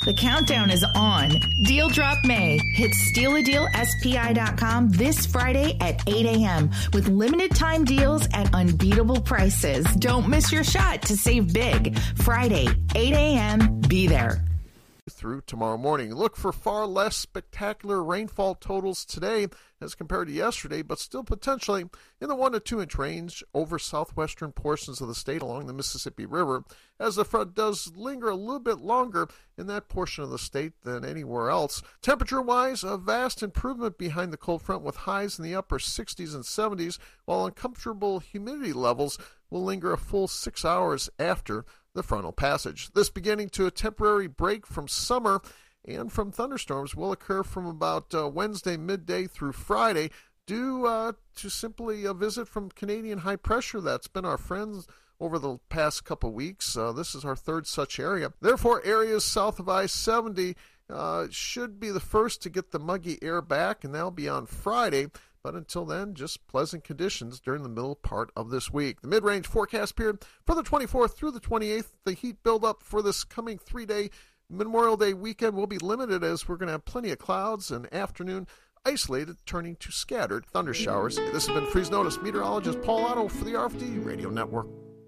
The countdown is on. Deal Drop May hits StealADealSPI.com this Friday at 8 a.m. with limited time deals at unbeatable prices. Don't miss your shot to save big. Friday, 8 a.m. Be there. Through tomorrow morning. Look for far less spectacular rainfall totals today as compared to yesterday, but still potentially in the 1 to 2 inch range over southwestern portions of the state along the Mississippi River, as the front does linger a little bit longer in that portion of the state than anywhere else. Temperature-wise, a vast improvement behind the cold front with highs in the upper 60s and 70s, while uncomfortable humidity levels will linger a full 6 hours after the frontal passage. This beginning to a temporary break from summer and from thunderstorms will occur from about Wednesday midday through Friday due to simply a visit from Canadian high pressure that's been our friends over the past couple weeks. This is our third such area. Therefore, areas south of I-70 should be the first to get the muggy air back, and that'll be on Friday. But until then, just pleasant conditions during the middle part of this week. The mid-range forecast period for the 24th through the 28th, the heat buildup for this coming 3-day Memorial Day weekend will be limited as we're going to have plenty of clouds and afternoon isolated turning to scattered thunder showers. This has been Freeze Notice meteorologist Paul Otto for the RFD Radio Network.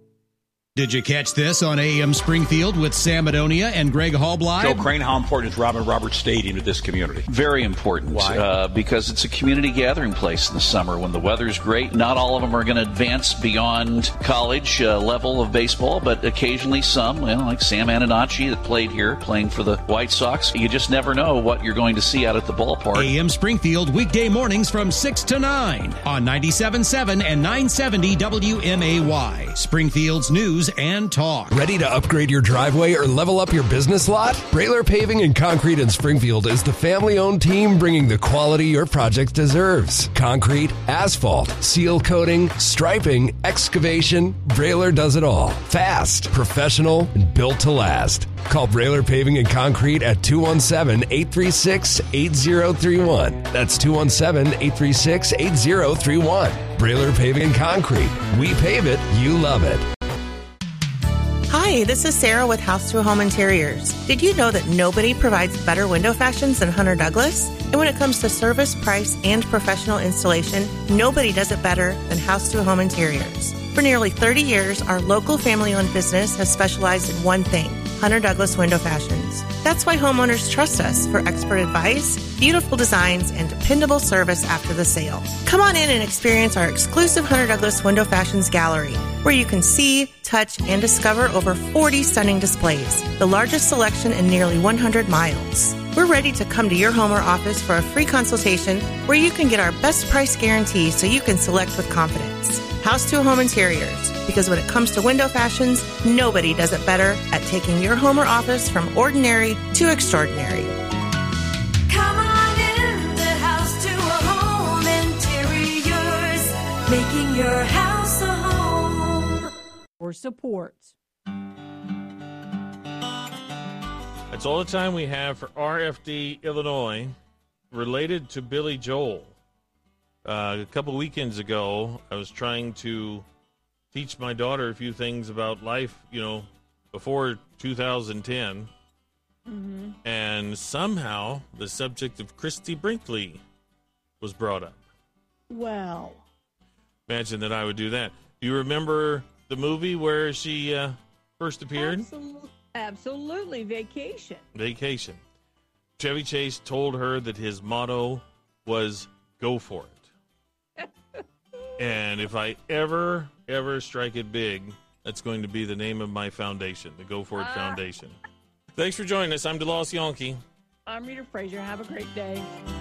Did you catch this on AM Springfield with Sam Adonia and Greg Hallbleib? Joe Crane, how important is Robin Roberts Stadium to this community? Very important. Why? Because it's a community gathering place in the summer when the weather's great. Not all of them are going to advance beyond college level of baseball, but occasionally some, like Sam Antonacci that played here, playing for the White Sox. You just never know what you're going to see out at the ballpark. AM Springfield, weekday mornings from 6 to 9 on 97.7 and 970 WMAY. Springfield's news and talk. Ready to upgrade your driveway or level up your business lot? Brailer Paving and Concrete in Springfield is the family-owned team bringing the quality your project deserves. Concrete, asphalt, seal coating, striping, excavation, Brailer does it all. Fast, professional, and built to last. Call Brailer Paving and Concrete at 217-836-8031. That's 217-836-8031. Brailer Paving and Concrete. We pave it, you love it. Hi, this is Sarah with House to Home Interiors. Did you know that nobody provides better window fashions than Hunter Douglas? And when it comes to service, price, and professional installation, nobody does it better than House to Home Interiors. For nearly 30 years, our local family-owned business has specialized in one thing: Hunter Douglas Window Fashions. That's why homeowners trust us for expert advice, beautiful designs, and dependable service after the sale. Come on in and experience our exclusive Hunter Douglas Window Fashions Gallery, where you can see, touch, and discover over 40 stunning displays, the largest selection in nearly 100 miles. We're ready to come to your home or office for a free consultation where you can get our best price guarantee so you can select with confidence. House to Home Interiors, because when it comes to window fashions, nobody does it better at taking your home or office from ordinary to extraordinary. Come on in the House to Home Interiors, making your house a home. For support. That's all the time we have for RFD Illinois related to Billy Joel. A couple weekends ago, I was trying to teach my daughter a few things about life, before 2010. Mm-hmm. And somehow the subject of Christy Brinkley was brought up. Well. Imagine that I would do that. Do you remember the movie where she first appeared? Absolutely. Vacation. Chevy Chase told her that his motto was, go for it. And if I ever strike it big, that's going to be the name of my foundation, the Go For It Foundation. Thanks for joining us. I'm DeLoss Yonke. I'm Rita Frazier. Have a great day.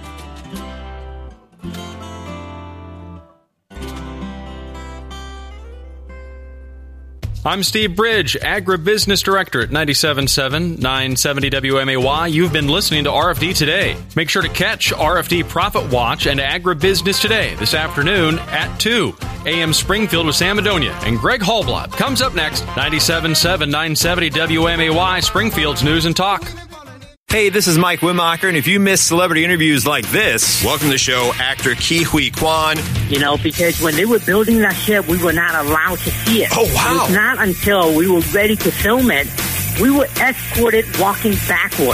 I'm Steve Bridge, Agribusiness Director at 97.7, 970 WMAY. You've been listening to RFD Today. Make sure to catch RFD Profit Watch and Agribusiness Today this afternoon at 2. AM Springfield with Sam Adonia and Greg Hallbleib comes up next. 97.7, 970 WMAY, Springfield's News and Talk. Hey, this is Mike Wimacher, and if you miss celebrity interviews like this, welcome to the show, actor Ke Huy Quan. Because when they were building that ship, we were not allowed to see it. Oh, wow. It was not until we were ready to film it, we were escorted walking backwards.